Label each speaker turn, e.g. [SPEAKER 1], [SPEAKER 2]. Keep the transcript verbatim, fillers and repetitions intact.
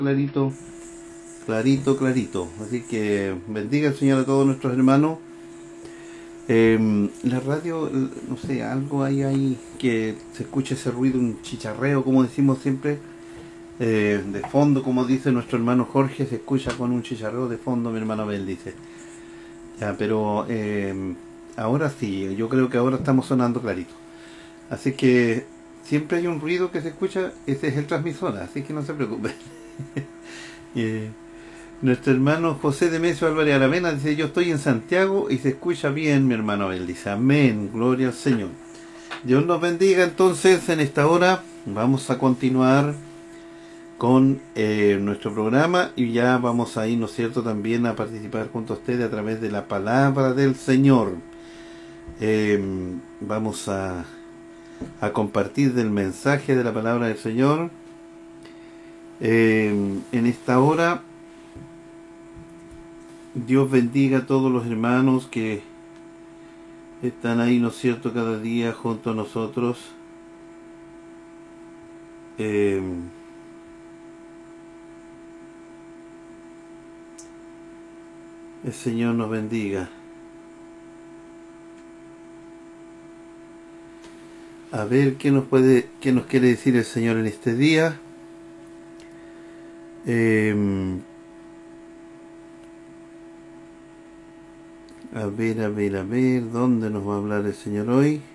[SPEAKER 1] Clarito, clarito, clarito. Así que bendiga el Señor a todos nuestros hermanos. Eh, la radio, no sé, algo hay ahí que se escucha ese ruido, un chicharreo, como decimos siempre, eh, de fondo, como dice nuestro hermano Jorge, se escucha con un chicharreo de fondo, mi hermano Abel dice. Ya, pero eh, ahora sí, yo creo que ahora estamos sonando clarito. Así que siempre hay un ruido que se escucha, ese es el transmisor, así que no se preocupen. eh, Nuestro hermano José Demesio Álvarez Aravena dice: yo estoy en Santiago y se escucha bien, mi hermano Abel. Dice: amén, gloria al Señor. Dios nos bendiga. Entonces, en esta hora vamos a continuar con eh, nuestro programa y ya vamos a ir, ¿no es cierto?, también a participar junto a ustedes a través de la palabra del Señor. Eh, vamos a, a compartir del mensaje de la palabra del Señor. Eh, en esta hora, Dios bendiga a todos los hermanos que están ahí, ¿no es cierto?, cada día junto a nosotros. Eh, el Señor nos bendiga. A ver qué nos puede, qué nos quiere decir el Señor en este día. Eh, a ver, a ver, a ver, ¿dónde nos va a hablar el Señor hoy?